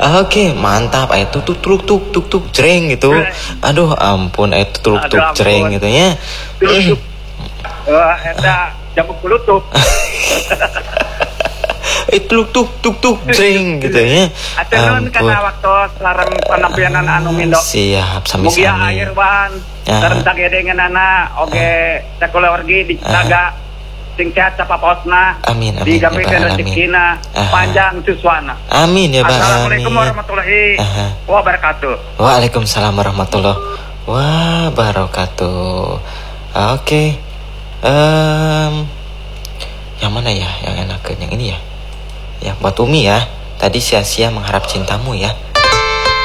Oke, mantap. Itu tuh tuk tuk tuk tuk jreng gitu. Aduh ampun, itu tuk tuk jreng gitu ya. Eta jamu kulutuk. Itu tuk tuk tuk jreng gitu ya. Ateun kana waktu larang penampianan anu mindo. Siap, sami-sami. Mugia air wan, sareng sagedenganana oge sakulewargi di Citaga. Sing sehat sapaposna. Amin amin. Digampikeun rezekina panjang suswana. Amin ya Pak. Assalamualaikum warahmatullahi wabarakatuh. Waalaikumsalam warahmatullahi wabarakatuh. Oke. Yang mana ya yang enakan? Yang ini ya. Ya buat Umi ya. Tadi sia-sia mengharap cintamu ya.